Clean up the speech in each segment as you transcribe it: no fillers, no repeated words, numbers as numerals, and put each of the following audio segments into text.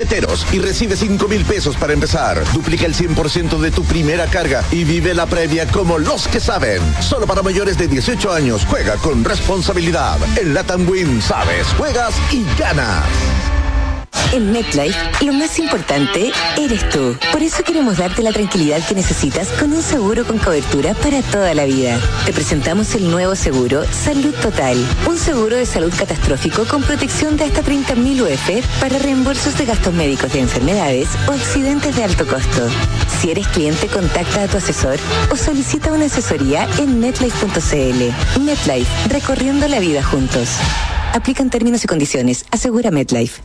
paqueteros y recibe 5,000 pesos para empezar. Duplica el 100% de tu primera carga y vive la previa como los que saben. Solo para mayores de 18 años. Juega con responsabilidad. En Latam Win sabes, juegas y ganas. En MetLife, lo más importante eres tú. Por eso queremos darte la tranquilidad que necesitas con un seguro con cobertura para toda la vida. Te presentamos el nuevo seguro Salud Total. Un seguro de salud catastrófico con protección de hasta 30.000 UF para reembolsos de gastos médicos de enfermedades o accidentes de alto costo. Si eres cliente, contacta a tu asesor o solicita una asesoría en MetLife.cl. MetLife, recorriendo la vida juntos. Aplican términos y condiciones. Asegura MetLife.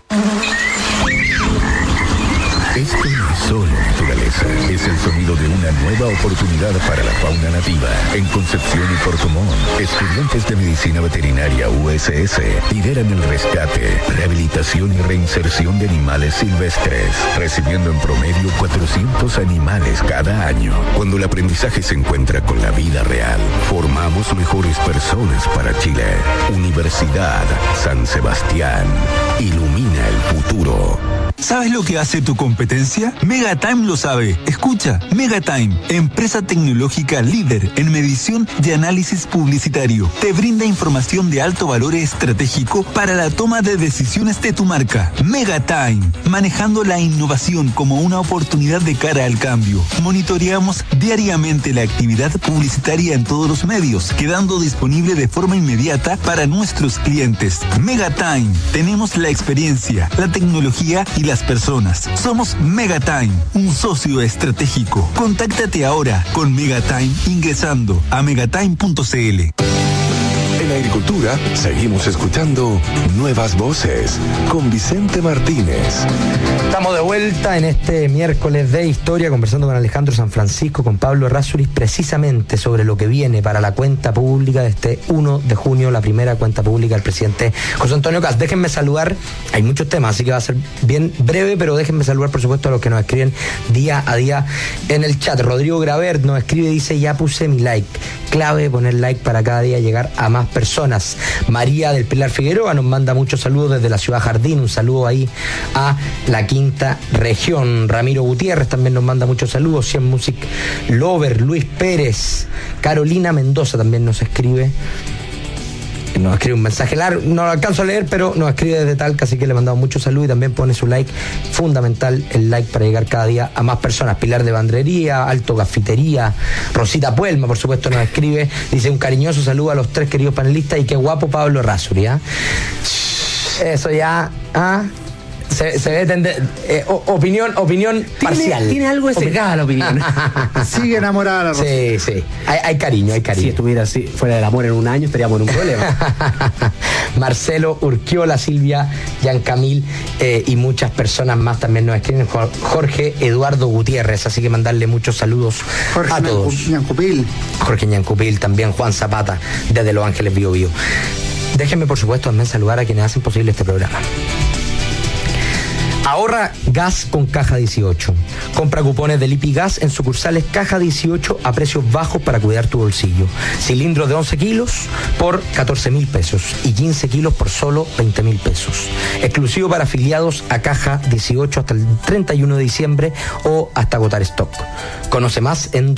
Esto no es solo naturaleza, es el sonido de una nueva oportunidad para la fauna nativa. En Concepción y Puerto Montt, estudiantes de Medicina Veterinaria USS lideran el rescate, rehabilitación y reinserción de animales silvestres, recibiendo en promedio 400 animales cada año. Cuando el aprendizaje se encuentra con la vida real, formamos mejores personas para Chile. Universidad San Sebastián, ilumina el futuro. ¿Sabes lo que hace tu competencia? Megatime lo sabe. Escucha, Megatime, empresa tecnológica líder en medición y análisis publicitario. Te brinda información de alto valor estratégico para la toma de decisiones de tu marca. Megatime, manejando la innovación como una oportunidad de cara al cambio. Monitoreamos diariamente la actividad publicitaria en todos los medios, quedando disponible de forma inmediata para nuestros clientes. Megatime, tenemos la experiencia, la tecnología y las personas. Somos Megatime, un socio estratégico. Contáctate ahora con Megatime ingresando a megatime.cl. En Agricultura, seguimos escuchando Nuevas Voces con Vicente Martínez. Estamos de vuelta en este miércoles de historia, conversando con Alejandro San Francisco, con Pablo Errázuriz, precisamente sobre lo que viene para la cuenta pública de este 1 de junio, la primera cuenta pública del presidente José Antonio Kast. Déjenme saludar, hay muchos temas, así que va a ser bien breve, pero déjenme saludar, por supuesto, a los que nos escriben día a día en el chat. Rodrigo Gravert nos escribe, dice: ya puse mi like. Clave poner like para cada día llegar a más personas. María del Pilar Figueroa nos manda muchos saludos desde la ciudad Jardín, un saludo ahí a la quinta región. Ramiro Gutiérrez también nos manda muchos saludos. 100 Music Lover, Luis Pérez, Carolina Mendoza también nos escribe un mensaje largo, no lo alcanzo a leer, pero nos escribe desde Talca, así que le mandamos mucho saludo y también pone su like, fundamental el like para llegar cada día a más personas. Pilar de Bandrería, Alto Gafitería, Rosita Puelma, por supuesto, nos escribe, dice: un cariñoso saludo a los tres queridos panelistas y qué guapo Pablo Errázuriz, ¿eh? Eso ya, se ve opinión parcial. Tiene algo de secada la opinión. Sigue enamorada la Rosita. Sí. Hay cariño. Si estuviera así, fuera del amor en un año, estaríamos en un problema. Marcelo Urquiola, Silvia Giancamil y muchas personas más también nos escriben. Jorge Eduardo Gutiérrez, así que mandarle muchos saludos a todos. Jorge Ñancupil, también Juan Zapata, desde Los Ángeles Bio Bio. Déjenme, por supuesto, también saludar a quienes hacen posible este programa. Ahorra gas con Caja 18. Compra cupones de Lipigas en sucursales Caja 18 a precios bajos para cuidar tu bolsillo. Cilindros de 11 kilos por 14.000 pesos y 15 kilos por solo 20.000 pesos. Exclusivo para afiliados a Caja 18 hasta el 31 de diciembre o hasta agotar stock. Conoce más en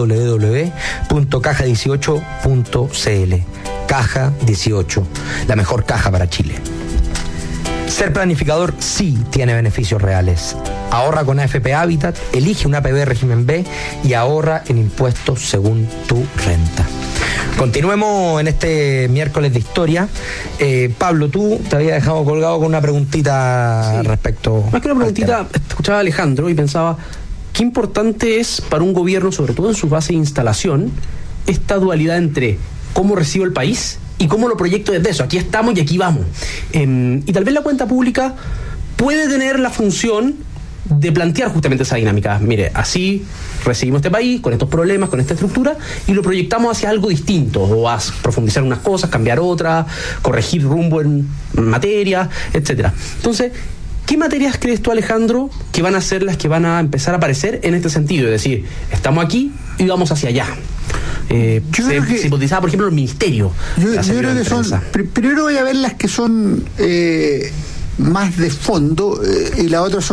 www.caja18.cl. Caja 18, la mejor caja para Chile. Ser planificador sí tiene beneficios reales. Ahorra con AFP Habitat, elige una APB régimen B y ahorra en impuestos según tu renta. Continuemos en este miércoles de historia. Pablo, tú te había dejado colgado con una preguntita respecto. Más que una preguntita, escuchaba a Alejandro y pensaba, qué importante es para un gobierno, sobre todo en su base de instalación, esta dualidad entre cómo recibo el país y cómo lo proyecto desde eso. Aquí estamos y aquí vamos. Y tal vez la cuenta pública puede tener la función de plantear justamente esa dinámica. Mire, así recibimos este país, con estos problemas, con esta estructura, y lo proyectamos hacia algo distinto, o a profundizar unas cosas, cambiar otras, corregir rumbo en materia, etcétera. Entonces, ¿qué materias crees tú, Alejandro, que van a ser las que van a empezar a aparecer en este sentido? Es decir, estamos aquí y vamos hacia allá. Se hipotizaba, por ejemplo, el ministerio. Yo creo que son. Primero voy a ver las que son más de fondo y las otras son